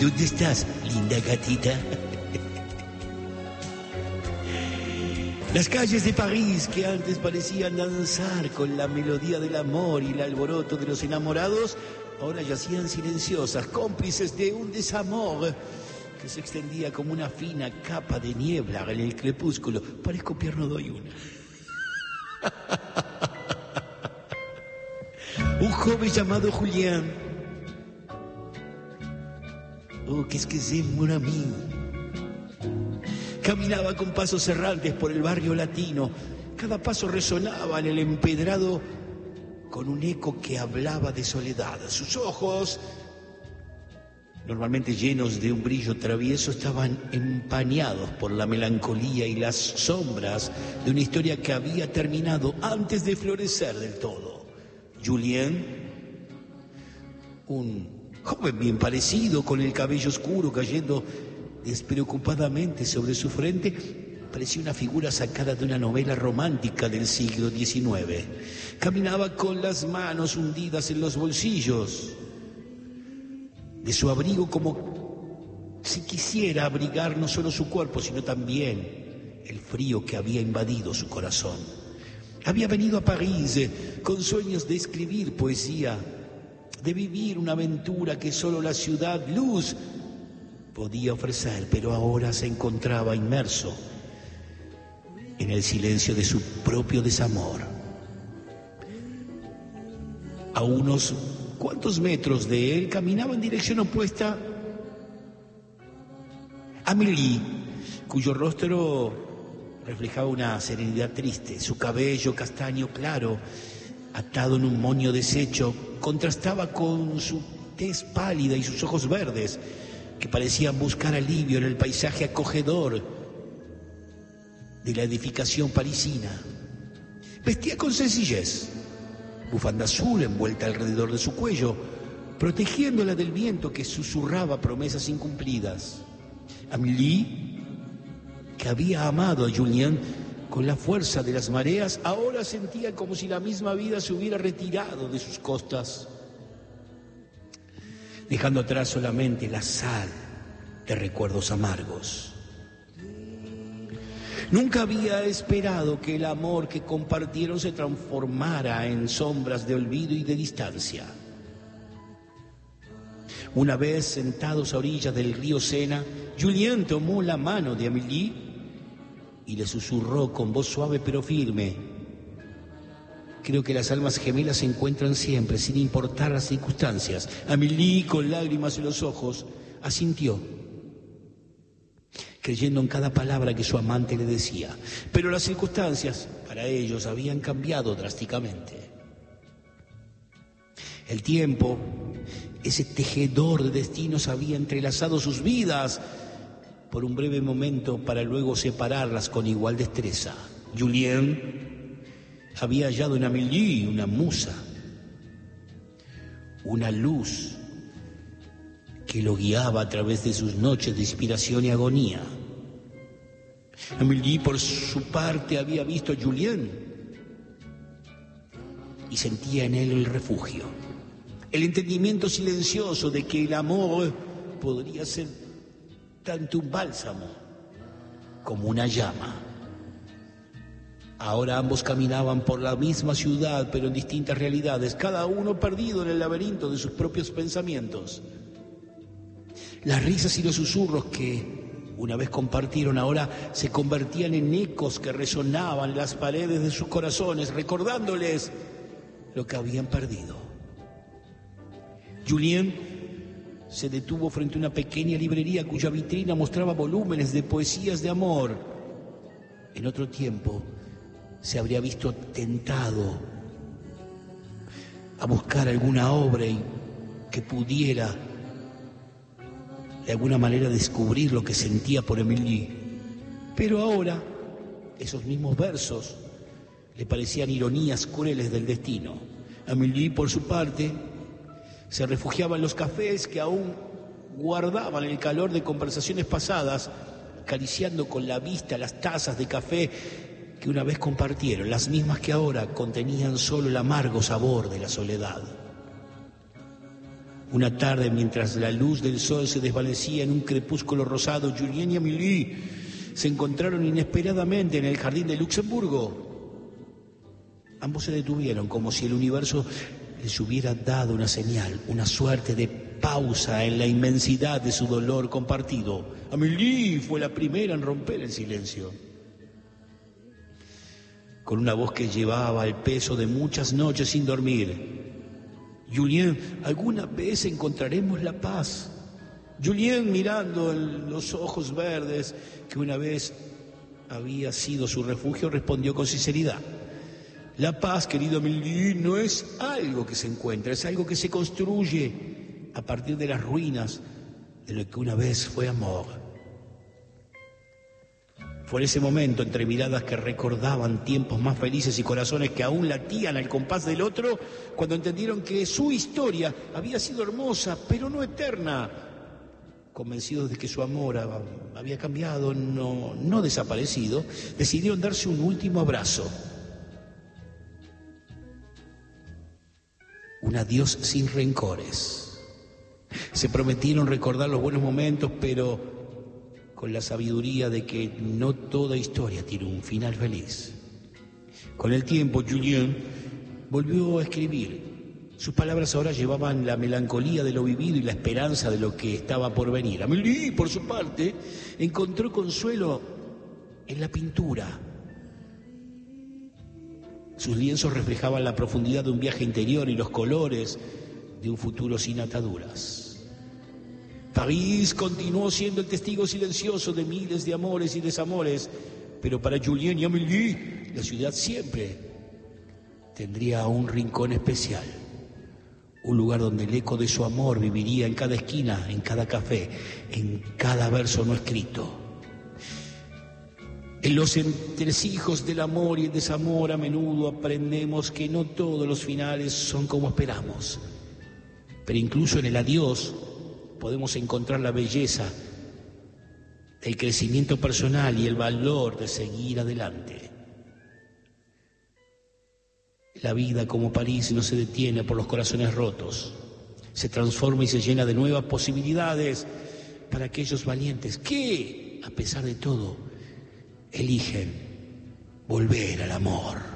¿Dónde estás, linda gatita? Las calles de París, que antes parecían danzar con la melodía del amor y el alboroto de los enamorados, ahora yacían silenciosas, cómplices de un desamor que se extendía como una fina capa de niebla en el crepúsculo. Parezco Pierno doy una. Un joven llamado Julián. Oh, qu'est-ce que c'est, mon ami. Caminaba con pasos errantes por el barrio latino. Cada paso resonaba en el empedrado con un eco que hablaba de soledad. Sus ojos, normalmente llenos de un brillo travieso, estaban empañados por la melancolía y las sombras de una historia que había terminado antes de florecer del todo. Julien, un joven bien parecido, con el cabello oscuro cayendo despreocupadamente sobre su frente, parecía una figura sacada de una novela romántica del siglo XIX. Caminaba con las manos hundidas en los bolsillos de su abrigo, como si quisiera abrigar no solo su cuerpo, sino también el frío que había invadido su corazón. Había venido a París con sueños de escribir poesía, de vivir una aventura que solo la ciudad luz podía ofrecer, pero ahora se encontraba inmerso en el silencio de su propio desamor. A unos cuantos metros de él caminaba en dirección opuesta Amélie, cuyo rostro reflejaba una serenidad triste. Su cabello castaño claro, atado en un moño deshecho, contrastaba con su tez pálida y sus ojos verdes, que parecían buscar alivio en el paisaje acogedor de la edificación parisina. Vestía con sencillez, bufanda azul envuelta alrededor de su cuello, protegiéndola del viento que susurraba promesas incumplidas. Amélie, que había amado a Julien con la fuerza de las mareas, ahora sentía como si la misma vida se hubiera retirado de sus costas, dejando atrás solamente la sal de recuerdos amargos. Nunca había esperado que el amor que compartieron se transformara en sombras de olvido y de distancia. Una vez sentados a orillas del río Sena, Julien tomó la mano de Amélie y le susurró con voz suave pero firme: creo que las almas gemelas se encuentran siempre, sin importar las circunstancias. Amélie, con lágrimas en los ojos, asintió, creyendo en cada palabra que su amante le decía. Pero las circunstancias, para ellos, habían cambiado drásticamente. El tiempo, ese tejedor de destinos, había entrelazado sus vidas por un breve momento para luego separarlas con igual destreza. Julien había hallado en Amélie una musa, una luz que lo guiaba a través de sus noches de inspiración y agonía. Amélie, por su parte, había visto a Julien y sentía en él el refugio, el entendimiento silencioso de que el amor podría ser tanto un bálsamo como una llama. Ahora ambos caminaban por la misma ciudad, pero en distintas realidades, cada uno perdido en el laberinto de sus propios pensamientos. Las risas y los susurros que una vez compartieron ahora se convertían en ecos que resonaban en las paredes de sus corazones, recordándoles lo que habían perdido. Julien se detuvo frente a una pequeña librería cuya vitrina mostraba volúmenes de poesías de amor. En otro tiempo se habría visto tentado a buscar alguna obra que pudiera de alguna manera descubrir lo que sentía por Amélie. Pero ahora esos mismos versos le parecían ironías crueles del destino. Amélie, por su parte, se refugiaba en los cafés que aún guardaban el calor de conversaciones pasadas, acariciando con la vista las tazas de café que una vez compartieron, las mismas que ahora contenían solo el amargo sabor de la soledad. Una tarde, mientras la luz del sol se desvanecía en un crepúsculo rosado, Julien y Amélie se encontraron inesperadamente en el jardín de Luxemburgo. Ambos se detuvieron, como si el universo les hubiera dado una señal, una suerte de pausa en la inmensidad de su dolor compartido. Amélie fue la primera en romper el silencio. Con una voz que llevaba el peso de muchas noches sin dormir: Julien, ¿alguna vez encontraremos la paz? Julien, mirando en los ojos verdes que una vez había sido su refugio, respondió con sinceridad: la paz, querido Amélie, no es algo que se encuentra, es algo que se construye a partir de las ruinas de lo que una vez fue amor. Fue en ese momento, entre miradas que recordaban tiempos más felices y corazones que aún latían al compás del otro, cuando entendieron que su historia había sido hermosa, pero no eterna. Convencidos de que su amor había cambiado, no desaparecido, decidieron darse un último abrazo. Un adiós sin rencores. Se prometieron recordar los buenos momentos, pero con la sabiduría de que no toda historia tiene un final feliz. Con el tiempo, Julien volvió a escribir. Sus palabras ahora llevaban la melancolía de lo vivido y la esperanza de lo que estaba por venir. Amélie, por su parte, encontró consuelo en la pintura. Sus lienzos reflejaban la profundidad de un viaje interior y los colores de un futuro sin ataduras. París continuó siendo el testigo silencioso de miles de amores y desamores, pero para Julien y Amélie, la ciudad siempre tendría un rincón especial, un lugar donde el eco de su amor viviría en cada esquina, en cada café, en cada verso no escrito. En los entresijos del amor y el desamor a menudo aprendemos que no todos los finales son como esperamos, pero incluso en el adiós podemos encontrar la belleza del crecimiento personal y el valor de seguir adelante. La vida, como París, no se detiene por los corazones rotos. Se transforma y se llena de nuevas posibilidades para aquellos valientes que, a pesar de todo, eligen volver al amor.